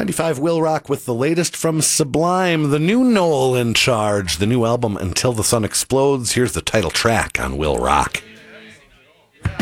95 Will Rock with the latest from Sublime, the new Noel in Charge, the new album Until the Sun Explodes. Here's the title track on Will Rock.